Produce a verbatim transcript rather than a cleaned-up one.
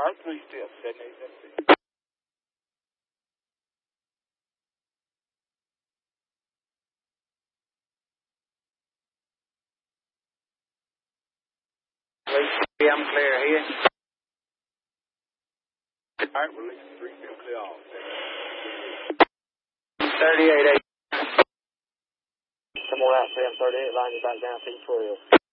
All right, three steps, seven eight seven six. I'm clear here. All right, release three, still clear off. thirty-eight eight. Come on out, Sam thirty-eight, line you back down to twelve.